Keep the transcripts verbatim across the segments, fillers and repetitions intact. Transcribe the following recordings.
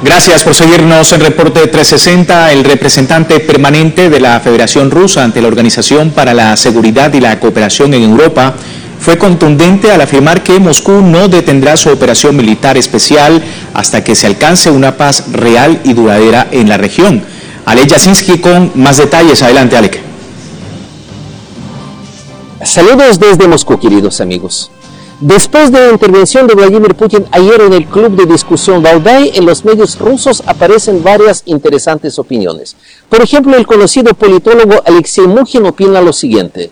Gracias por seguirnos en Reporte trescientos sesenta. El representante permanente de la Federación Rusa ante la Organización para la Seguridad y la Cooperación en Europa fue contundente al afirmar que Moscú no detendrá su operación militar especial hasta que se alcance una paz real y duradera en la región. Alek Jasinski con más detalles. Adelante, Alek. Saludos desde Moscú, queridos amigos. Después de la intervención de Vladimir Putin ayer en el club de discusión Valdai, en los medios rusos aparecen varias interesantes opiniones. Por ejemplo, el conocido politólogo Alexei Mukhin opina lo siguiente.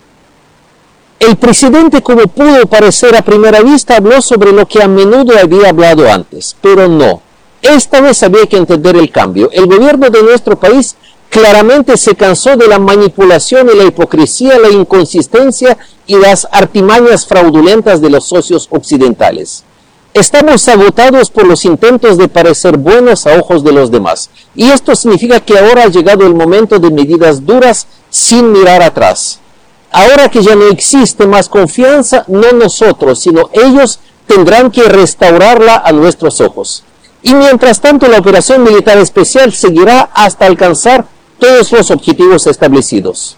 El presidente, como pudo parecer a primera vista, habló sobre lo que a menudo había hablado antes, pero no. Esta vez había que entender el cambio. El gobierno de nuestro país claramente se cansó de la manipulación y la hipocresía, la inconsistencia y las artimañas fraudulentas de los socios occidentales. Estamos agotados por los intentos de parecer buenos a ojos de los demás. Y esto significa que ahora ha llegado el momento de medidas duras sin mirar atrás. Ahora que ya no existe más confianza, no nosotros, sino ellos tendrán que restaurarla a nuestros ojos. Y mientras tanto, la operación militar especial seguirá hasta alcanzar todos los objetivos establecidos.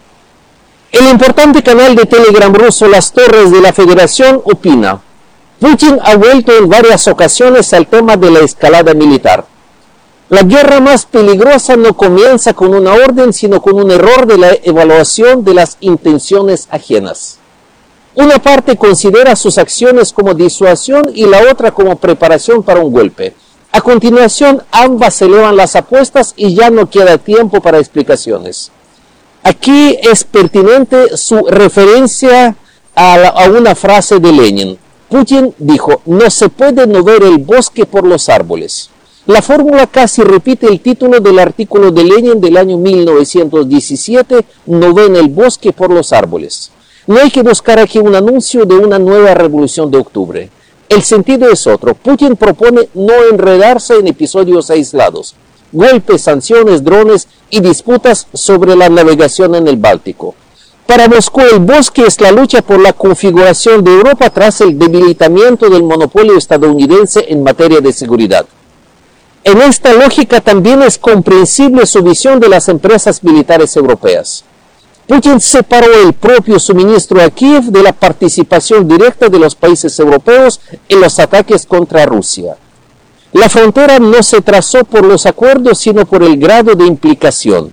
El importante canal de Telegram ruso Las Torres de la Federación opina: Putin ha vuelto en varias ocasiones al tema de la escalada militar. La guerra más peligrosa no comienza con una orden, sino con un error de la evaluación de las intenciones ajenas. Una parte considera sus acciones como disuasión y la otra como preparación para un golpe. A continuación, ambas elevan las apuestas y ya no queda tiempo para explicaciones. Aquí es pertinente su referencia a, la, a una frase de Lenin. Putin dijo: no se puede no ver el bosque por los árboles. La fórmula casi repite el título del artículo de Lenin del año mil novecientos diecisiete, no ven el bosque por los árboles. No hay que buscar aquí un anuncio de una nueva revolución de octubre. El sentido es otro. Putin propone no enredarse en episodios aislados, golpes, sanciones, drones y disputas sobre la navegación en el Báltico. Para Moscú, el bosque es la lucha por la configuración de Europa tras el debilitamiento del monopolio estadounidense en materia de seguridad. En esta lógica también es comprensible su visión de las empresas militares europeas. Putin separó el propio suministro a Kiev de la participación directa de los países europeos en los ataques contra Rusia. La frontera no se trazó por los acuerdos, sino por el grado de implicación.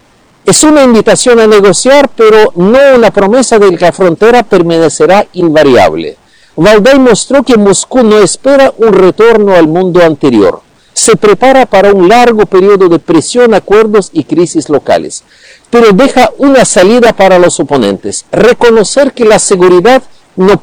Es una invitación a negociar, pero no una promesa de que la frontera permanecerá invariable. Valdai mostró que Moscú no espera un retorno al mundo anterior. Se prepara para un largo periodo de presión, acuerdos y crisis locales, pero deja una salida para los oponentes: reconocer que la seguridad no